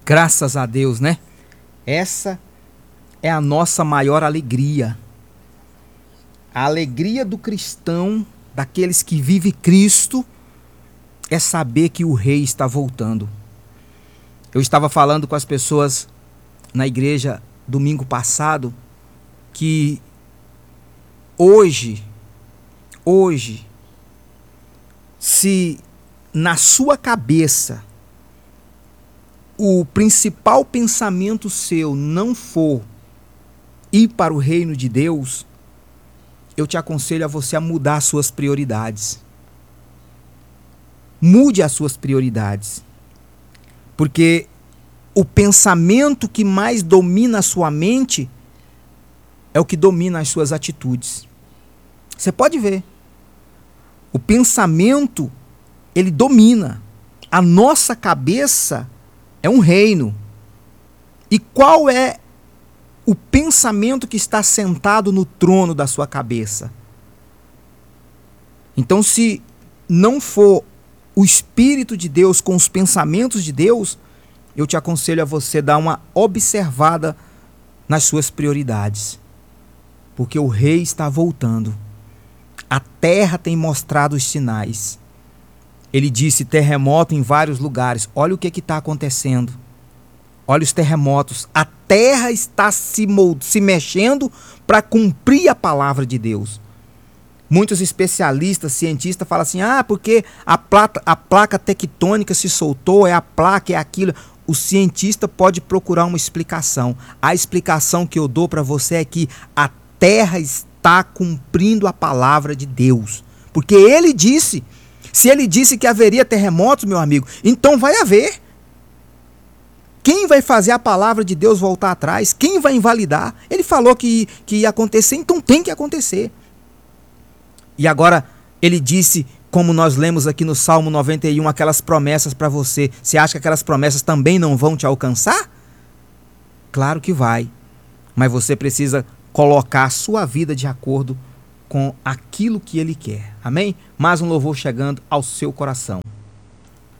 Graças a Deus, né? Essa é a nossa maior alegria. A alegria do cristão, daqueles que vivem Cristo, é saber que o Rei está voltando. Eu estava falando com as pessoas na igreja domingo passado que hoje, se na sua cabeça o principal pensamento seu não for ir para o reino de Deus, eu te aconselho a você a mudar as suas prioridades. Mude as suas prioridades. Porque o pensamento que mais domina a sua mente é o que domina as suas atitudes. Você pode ver. O pensamento, ele domina. A nossa cabeça é um reino. E qual é o pensamento que está sentado no trono da sua cabeça? Então, se não for o Espírito de Deus com os pensamentos de Deus, eu te aconselho a você dar uma observada nas suas prioridades. Porque o Rei está voltando. A terra tem mostrado os sinais. Ele disse terremoto em vários lugares. Olha o que está acontecendo. Olha os terremotos. A terra está se mexendo para cumprir a palavra de Deus. Muitos especialistas, cientistas falam assim, porque a placa tectônica se soltou, é a placa, é aquilo. O cientista pode procurar uma explicação. A explicação que eu dou para você é que a terra está cumprindo a palavra de Deus. Porque ele disse, se ele disse que haveria terremotos, meu amigo, então vai haver. Quem vai fazer a palavra de Deus voltar atrás? Quem vai invalidar? Ele falou que ia acontecer, então tem que acontecer. E agora ele disse, como nós lemos aqui no Salmo 91, aquelas promessas para você. Você acha que aquelas promessas também não vão te alcançar? Claro que vai. Mas você precisa colocar a sua vida de acordo com aquilo que ele quer. Amém? Mais um louvor chegando ao seu coração.